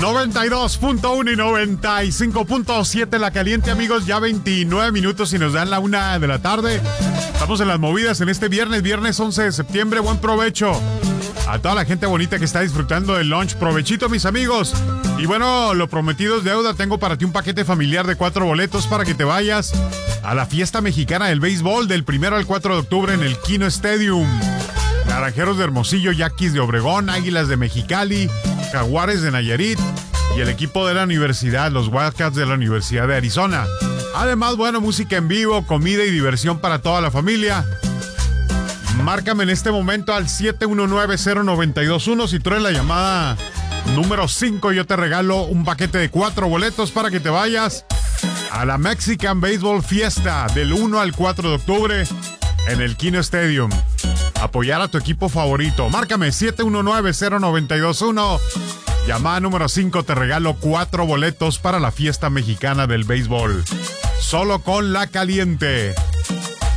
92.1 y 95.7 La Caliente, amigos. Ya 29 minutos y nos dan la 1 de la tarde. Estamos en las movidas en este viernes 11 de septiembre. Buen provecho a toda la gente bonita que está disfrutando del lunch. Provechito, mis amigos. Y bueno, lo prometido es deuda. Tengo para ti un paquete familiar de 4 boletos para que te vayas a la fiesta mexicana del béisbol del 1 al 4 de octubre en el Kino Stadium. Naranjeros de Hermosillo, Yaquis de Obregón, Águilas de Mexicali, Jaguares de Nayarit y el equipo de la universidad, los Wildcats de la Universidad de Arizona. Además, bueno, música en vivo, comida y diversión para toda la familia. Márcame en este momento al 719-0921. Si traes la llamada número 5, yo te regalo un paquete de 4 boletos para que te vayas a la Mexican Baseball Fiesta del 1 al 4 de octubre en el Kino Stadium. Apoyar a tu equipo favorito. Márcame 719-0921. Llamada número 5, te regalo 4 boletos para la fiesta mexicana del béisbol. Solo con La Caliente.